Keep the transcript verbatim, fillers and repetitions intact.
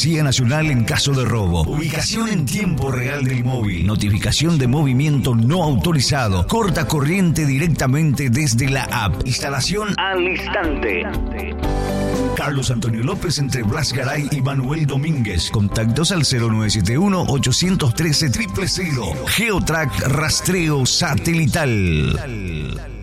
Policía Nacional en caso de robo. Ubicación en tiempo real del móvil. Notificación de movimiento no autorizado. Corta corriente directamente desde la app. Instalación al instante. Carlos Antonio López entre Blas Garay y Manuel Domínguez. Contactos al cero nueve siete uno, ocho uno tres, cero cero cero. Geotrack Rastreo Satelital.